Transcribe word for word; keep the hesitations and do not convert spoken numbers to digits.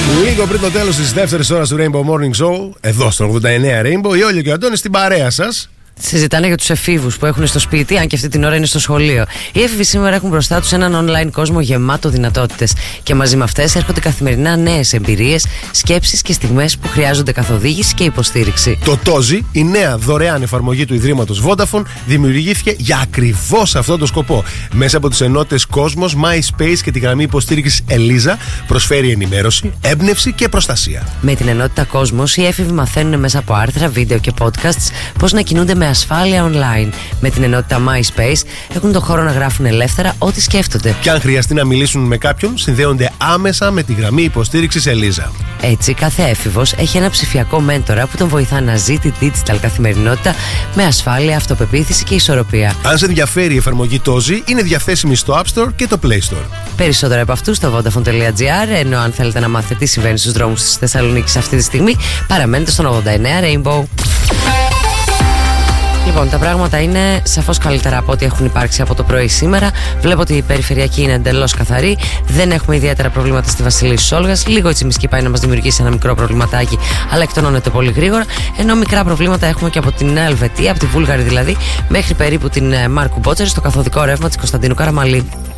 Λίγο πριν το τέλος της δεύτερης ώρας του Rainbow Morning Show, εδώ στο ογδόντα εννέα Rainbow, η Όλια και ο Αντώνης στην παρέα σας. Συζητάνε για τους εφήβους που έχουν στο σπίτι, αν και αυτή την ώρα είναι στο σχολείο. Οι έφηβοι σήμερα έχουν μπροστά τους έναν online κόσμο γεμάτο δυνατότητες. Και μαζί με αυτές έρχονται καθημερινά νέες εμπειρίες, σκέψεις και στιγμές που χρειάζονται καθοδήγηση και υποστήριξη. Το Tozi, η νέα δωρεάν εφαρμογή του Ιδρύματος Vodafone, δημιουργήθηκε για ακριβώς αυτόν τον σκοπό. Μέσα από τις ενότητες Cosmos, MySpace και τη γραμμή υποστήριξης Eliza, προσφέρει ενημέρωση, έμπνευση και προστασία. Με την ενότητα Cosmos, οι έφηβοι μαθαίνουν μέσα από άρθρα, βίντεο και podcasts πώς να κινούνται με ασφάλεια online. Με την ενότητα MySpace έχουν τον χώρο να γράφουν ελεύθερα ό,τι σκέφτονται. Και αν χρειαστεί να μιλήσουν με κάποιον, συνδέονται άμεσα με τη γραμμή υποστήριξης Eliza. Έτσι, κάθε έφηβος έχει ένα ψηφιακό μέντορα που τον βοηθά να ζει τη digital καθημερινότητα με ασφάλεια, αυτοπεποίθηση και ισορροπία. Αν σε ενδιαφέρει η εφαρμογή Tozi, είναι διαθέσιμη στο App Store και το Play Store. Περισσότερα από αυτού στο vodafone τελεία gr, ενώ αν θέλετε να μάθετε τι συμβαίνει στους δρόμους της Θεσσαλονίκης αυτή τη στιγμή, παραμένετε στον ογδόντα εννέα Rainbow. Λοιπόν, τα πράγματα είναι σαφώς καλύτερα από ό,τι έχουν υπάρξει από το πρωί σήμερα. Βλέπω ότι η περιφερειακή είναι εντελώς καθαρή. Δεν έχουμε ιδιαίτερα προβλήματα στη Βασιλίσσης Όλγας. Λίγο η Τσιμισκή πάει να μας δημιουργήσει ένα μικρό προβληματάκι, αλλά εκτονώνεται πολύ γρήγορα. Ενώ μικρά προβλήματα έχουμε και από την Νέα Ελβετία, από τη Βούλγαρη δηλαδή, μέχρι περίπου την Μάρκου Μπότσερη, στο καθοδικό ρεύμα της Κωνσταντίνου Καραμαλή.